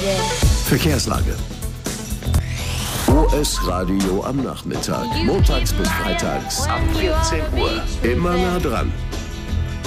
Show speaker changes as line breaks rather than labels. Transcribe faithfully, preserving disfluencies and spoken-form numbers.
Verkehrslage. O S Radio am Nachmittag. Montags bis freitags ab vierzehn Uhr. Immer nah dran.